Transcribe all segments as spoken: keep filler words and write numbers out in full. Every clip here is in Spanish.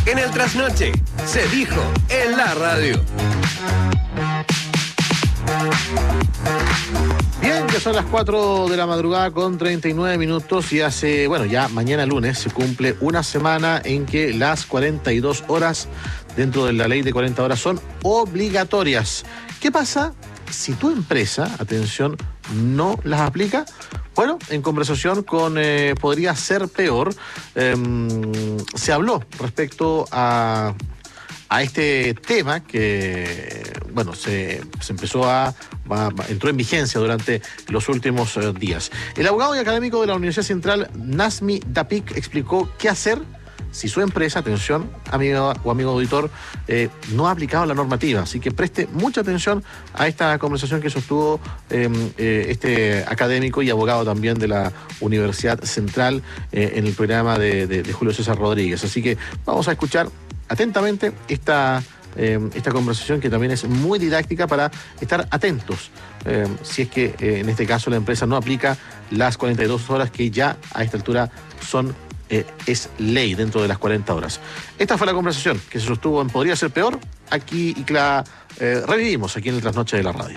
En el trasnoche, se dijo en la radio. Bien, ya son las cuatro de la madrugada con treinta y nueve minutos y hace, bueno, ya mañana lunes se cumple una semana en que las cuarenta y dos horas dentro de la ley de cuarenta horas son obligatorias. ¿Qué pasa si tu empresa, atención, no las aplica? Bueno, en conversación con eh, Podría Ser Peor, eh, se habló respecto a, a este tema que, bueno, se, se empezó a, a, entró en vigencia durante los últimos eh, días. El abogado y académico de la Universidad Central, Nazmi Dapik, explicó qué hacer si su empresa, atención, amigo o amigo auditor, eh, no ha aplicado la normativa. Así que preste mucha atención a esta conversación que sostuvo eh, eh, este académico y abogado también de la Universidad Central eh, en el programa de, de, de Julio César Rodríguez. Así que vamos a escuchar atentamente esta, eh, esta conversación que también es muy didáctica para estar atentos. Eh, si es que eh, en este caso la empresa no aplica las cuarenta y dos horas que ya a esta altura son Eh, es ley dentro de las cuarenta horas. Esta fue la conversación que se sostuvo en Podría Ser Peor, aquí y que la eh, revivimos aquí en el Trasnoche de la Radio.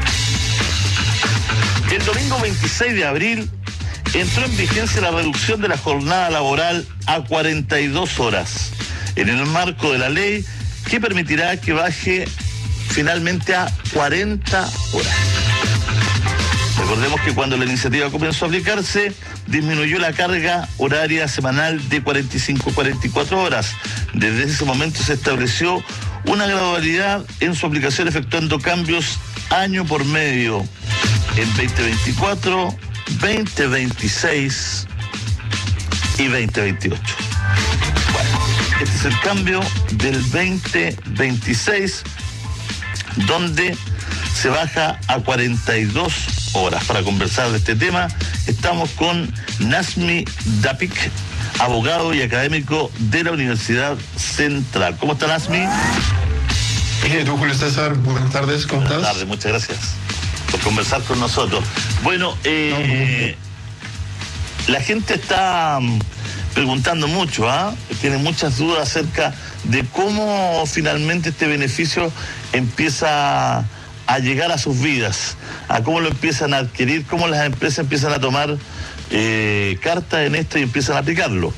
El domingo veintiséis de abril entró en vigencia la reducción de la jornada laboral a cuarenta y dos horas, en el marco de la ley que permitirá que baje finalmente a cuarenta horas. Recordemos que cuando la iniciativa comenzó a aplicarse, disminuyó la carga horaria semanal de cuarenta y cinco a cuarenta y cuatro horas. Desde ese momento se estableció una gradualidad en su aplicación, efectuando cambios año por medio en veinte veinticuatro, veinte veintiséis y veinte veintiocho. Bueno, este es el cambio del veinte veintiséis, donde se baja a cuarenta y dos horas. Para conversar de este tema estamos con Nazmi Dapik, abogado y académico de la Universidad Central. ¿Cómo está, Nazmi? Eh, tú, Julio César, buenas tardes, ¿cómo buenas estás? Buenas tardes, muchas gracias por conversar con nosotros. Bueno, eh, no, la gente está preguntando mucho, ¿ah? ¿eh? Tiene muchas dudas acerca de cómo finalmente este beneficio empieza a llegar a sus vidas, a cómo lo empiezan a adquirir, cómo las empresas empiezan a tomar eh, carta en esto y empiezan a aplicarlo.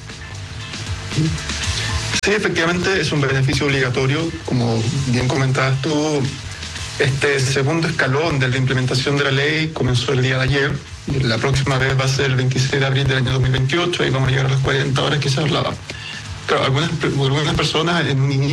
Sí, efectivamente es un beneficio obligatorio, como bien comentabas tú. Este segundo escalón de la implementación de la ley comenzó el día de ayer. La próxima vez va a ser el veintiséis de abril del año dos mil veintiocho y vamos a llegar a las cuarenta horas que se hablaba. Claro, algunas, algunas personas en un inicio